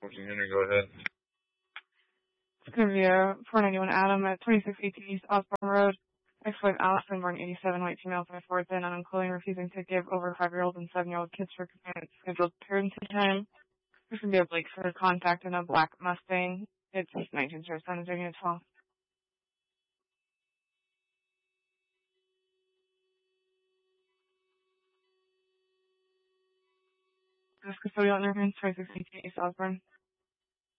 14 Henry, go ahead. It's going to be a 491 Adam at 2618 East Osborne Road. Ex-wife Allison, born 87, white female, 24, thin, unclothing, refusing to give over 5-year-old and 7-year-old kids for scheduled parenting time. There's going to be a Blake for contact in a black Mustang. It's 1907, Virginia 12. This custodial interference, 2618 East Osborne.